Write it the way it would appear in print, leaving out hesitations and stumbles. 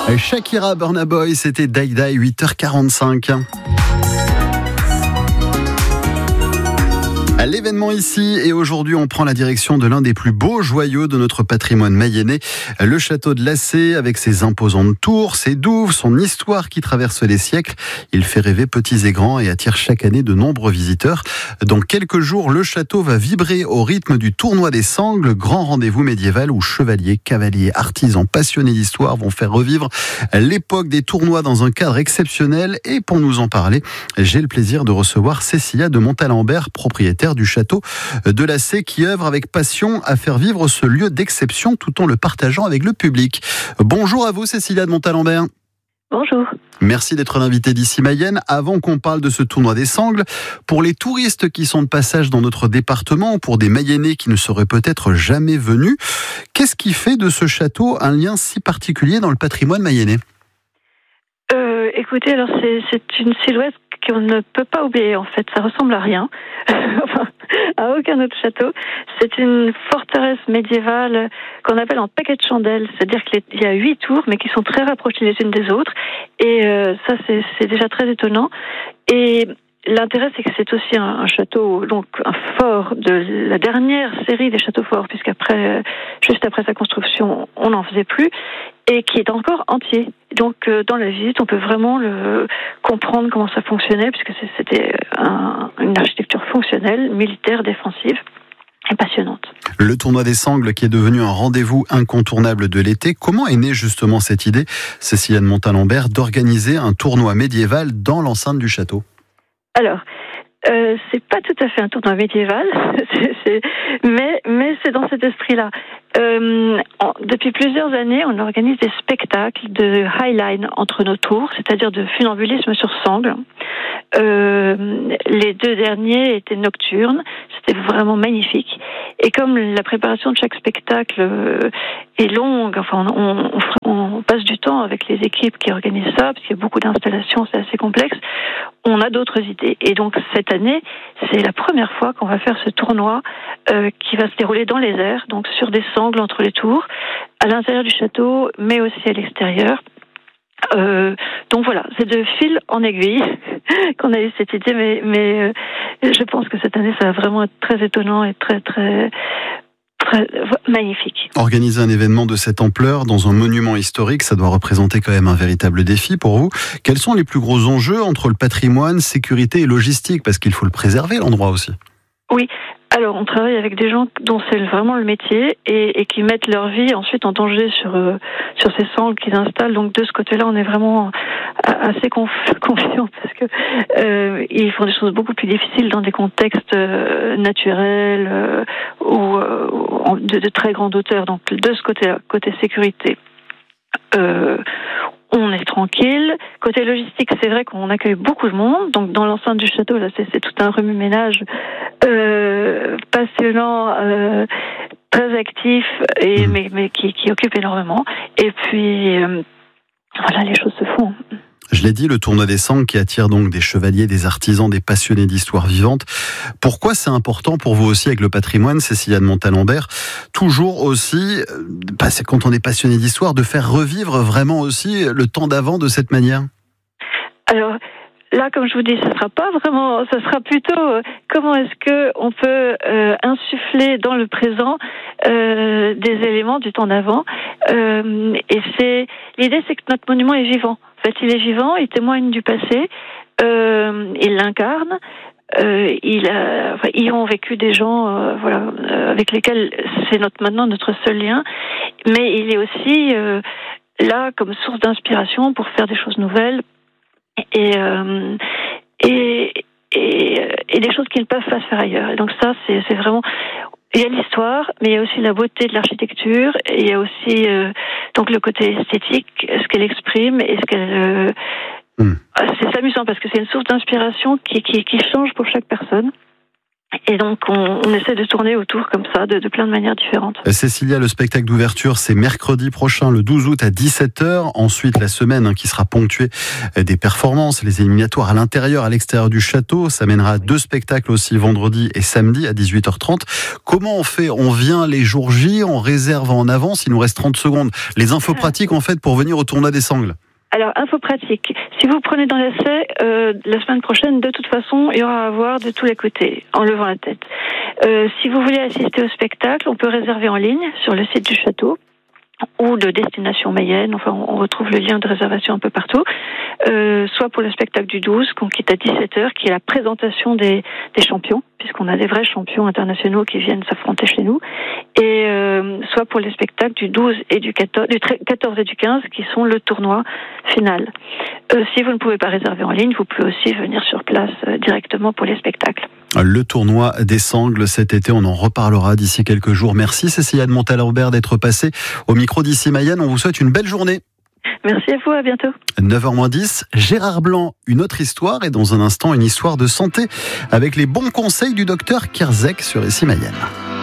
Shakira, Burna Boy, c'était Die Die, 8h45. À l'événement ici et aujourd'hui, on prend la direction de l'un des plus beaux joyaux de notre patrimoine mayennais, le château de Lacé, avec ses imposantes tours, ses douves, son histoire qui traverse les siècles. Il fait rêver petits et grands et attire chaque année de nombreux visiteurs. Dans quelques jours, le château va vibrer au rythme du tournoi des sangles, grand rendez-vous médiéval où chevaliers, cavaliers, artisans, passionnés d'histoire vont faire revivre l'époque des tournois dans un cadre exceptionnel. Et pour nous en parler, j'ai le plaisir de recevoir Cécilia de Montalembert, propriétaire du château de Lacé, qui œuvre avec passion à faire vivre ce lieu d'exception tout en le partageant avec le public. Bonjour à vous Cécilia de Montalembert. Bonjour. Merci d'être l'invité d'ici Mayenne. Avant qu'on parle de ce tournoi des sangles, pour les touristes qui sont de passage dans notre département, pour des Mayennais qui ne seraient peut-être jamais venus, qu'est-ce qui fait de ce château un lien si particulier dans le patrimoine mayennais ? Écoutez, alors c'est une silhouette qu'on ne peut pas oublier en fait. Ça ressemble à rien, enfin, à aucun autre château. C'est une forteresse médiévale qu'on appelle en paquet de chandelles, c'est-à-dire qu'il y a 8 tours, mais qui sont très rapprochées les unes des autres. Et ça, c'est déjà très étonnant. Et l'intérêt, c'est que c'est aussi un château, donc un fort de la dernière série des châteaux forts, puisqu'après, juste après sa construction, on n'en faisait plus, et qui est encore entier. Donc, dans la visite, on peut vraiment comprendre comment ça fonctionnait, puisque c'était une architecture fonctionnelle, militaire, défensive, et passionnante. Le tournoi des sangles qui est devenu un rendez-vous incontournable de l'été. Comment est née justement cette idée, Cécilia de Montalembert, d'organiser un tournoi médiéval dans l'enceinte du château ? Alors, c'est pas tout à fait un tournoi médiéval, mais c'est dans cet esprit-là. Depuis plusieurs années, on organise des spectacles de highline entre nos tours, c'est-à-dire de funambulisme sur sangle. Les 2 derniers étaient nocturnes, c'était vraiment magnifique. Et comme la préparation de chaque spectacle est longue, enfin on passe du temps avec les équipes qui organisent ça, parce qu'il y a beaucoup d'installations, c'est assez complexe, on a d'autres idées. Et donc cette année, c'est la première fois qu'on va faire ce tournoi qui va se dérouler dans les airs, donc sur des sangles entre les tours, à l'intérieur du château, mais aussi à l'extérieur. Donc voilà, c'est de fil en aiguille qu'on a eu cette idée, mais je pense que cette année, ça va vraiment être très étonnant et très magnifique. Organiser un événement de cette ampleur dans un monument historique, ça doit représenter quand même un véritable défi pour vous. Quels sont les plus gros enjeux entre le patrimoine, sécurité et logistique ? Parce qu'il faut le préserver, l'endroit aussi. Oui. Alors, on travaille avec des gens dont c'est vraiment le métier et qui mettent leur vie ensuite en danger sur ces sangles qu'ils installent. Donc, de ce côté-là, on est vraiment assez confiants parce que ils font des choses beaucoup plus difficiles dans des contextes naturels ou de très grande hauteur. Donc, de ce côté-là, côté sécurité, on est tranquille. Côté logistique, c'est vrai qu'on accueille beaucoup de monde. Donc, dans l'enceinte du château, là, c'est tout un remue-ménage passionnant, très actif, mais qui occupe énormément. Et puis, voilà, les choses se font. Je l'ai dit, le tournoi des sangles qui attire donc des chevaliers, des artisans, des passionnés d'histoire vivante. Pourquoi c'est important pour vous aussi avec le patrimoine, Cécilia de Montalembert, toujours aussi, quand on est passionné d'histoire, de faire revivre vraiment aussi le temps d'avant de cette manière ? Alors, là, comme je vous dis, ça sera plutôt comment est-ce que on peut insuffler dans le présent des éléments du temps d'avant. Et l'idée, c'est que notre monument est vivant. En fait, il est vivant, il témoigne du passé, il l'incarne. Ils ont vécu des gens, avec lesquels c'est maintenant notre seul lien. Mais il est aussi là comme source d'inspiration pour faire des choses nouvelles. Et des choses qu'ils ne peuvent pas faire ailleurs. Et donc ça, c'est vraiment... Il y a l'histoire, mais il y a aussi la beauté de l'architecture, et il y a aussi donc le côté esthétique, ce qu'elle exprime, et ce qu'elle... C'est amusant parce que c'est une source d'inspiration qui change pour chaque personne. Et donc, on essaie de tourner autour comme ça, de plein de manières différentes. Cécilia, le spectacle d'ouverture, c'est mercredi prochain, le 12 août à 17h. Ensuite, la semaine qui sera ponctuée des performances, les éliminatoires à l'intérieur, à l'extérieur du château. Ça mènera à 2 spectacles aussi vendredi et samedi à 18h30. Comment on fait? On vient les jours J, on réserve en avance, il nous reste 30 secondes. Les infos pratiques, en fait, pour venir au tournoi des Sangles. Alors, info pratique. Si vous prenez dans l'essai, la semaine prochaine, de toute façon, il y aura à voir de tous les côtés, en levant la tête. Si vous voulez assister au spectacle, on peut réserver en ligne sur le site du château ou de Destination Mayenne. Enfin, on retrouve le lien de réservation un peu partout. Soit pour le spectacle du 12, qui est à 17h, qui est la présentation des champions, puisqu'on a des vrais champions internationaux qui viennent s'affronter chez nous. Et soit pour les spectacles du 12 et du 14 et du 15, qui sont le tournoi final. Si vous ne pouvez pas réserver en ligne, vous pouvez aussi venir sur place directement pour les spectacles. Le tournoi des Sangles cet été, on en reparlera d'ici quelques jours. Merci Cécilia de Montalembert d'être passée au micro d'Ici Mayenne. On vous souhaite une belle journée. Merci à vous, à bientôt. 9h-10, Gérard Blanc, une autre histoire et dans un instant une histoire de santé avec les bons conseils du docteur Kierzek sur Ici Mayenne.